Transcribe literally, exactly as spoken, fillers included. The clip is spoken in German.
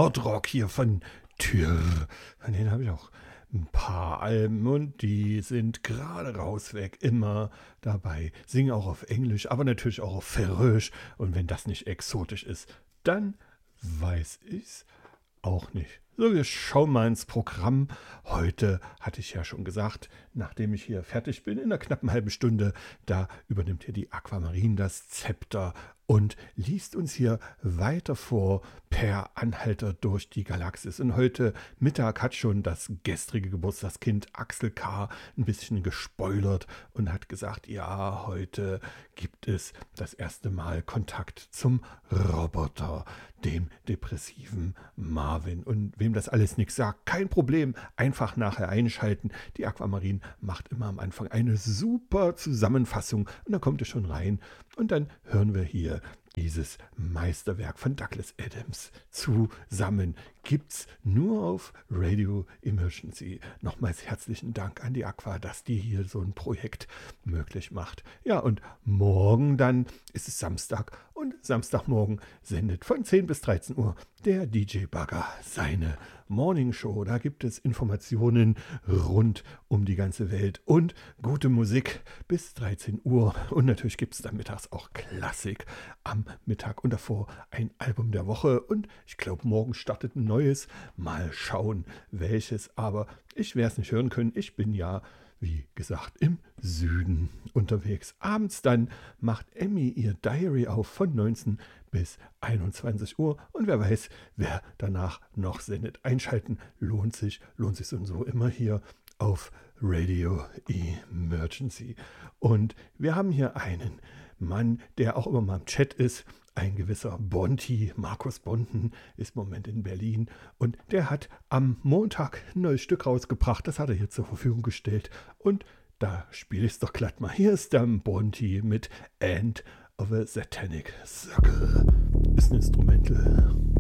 Nordrock hier von Tür. Von denen habe ich auch ein paar Alben und die sind gerade rausweg immer dabei. Singen auch auf Englisch, aber natürlich auch auf Färöisch. Und wenn das nicht exotisch ist, dann weiß ich's auch nicht. So, wir schauen mal ins Programm. Heute hatte ich ja schon gesagt, nachdem ich hier fertig bin, in einer knappen halben Stunde, da übernimmt hier die Aquamarine das Zepter und liest uns hier weiter vor per Anhalter durch die Galaxis. Und heute Mittag hat schon das gestrige Geburtstagskind Axel K. ein bisschen gespoilert und hat gesagt, ja, heute gibt es das erste Mal Kontakt zum Roboter, dem depressiven Marvin. Und wem das alles nichts sagt, kein Problem, einfach nachher einschalten. Die Aquamarine macht immer am Anfang eine super Zusammenfassung und dann kommt es schon rein und dann hören wir hier dieses Meisterwerk von Douglas Adams zusammen. Gibt's nur auf Radio Emergency. Nochmals herzlichen Dank an die Aqua, dass die hier so ein Projekt möglich macht. Ja, und morgen dann ist es Samstag und Samstagmorgen sendet von zehn bis dreizehn Uhr der D J Bagger seine Morning Show. Da gibt es Informationen rund um die ganze Welt und gute Musik bis dreizehn Uhr. Und natürlich gibt es dann mittags auch Klassik am Mittag und davor ein Album der Woche. Und ich glaube, morgen startet ein neues. Mal schauen, welches. Aber ich werde es nicht hören können. Ich bin ja, wie gesagt, im Süden unterwegs. Abends dann macht Emmy ihr Diary auf von neunzehn bis einundzwanzig Uhr. Und wer weiß, wer danach noch sendet. Einschalten lohnt sich, lohnt sich so und so immer hier auf Radio Emergency. Und wir haben hier einen Mann, der auch immer mal im Chat ist. Ein gewisser Bonti, Markus Bonten, ist im Moment in Berlin und der hat am Montag ein neues Stück rausgebracht. Das hat er hier zur Verfügung gestellt und da spiele ich es doch glatt mal. Hier ist der Bonti mit End of a Satanic Circle. Ist ein Instrumental.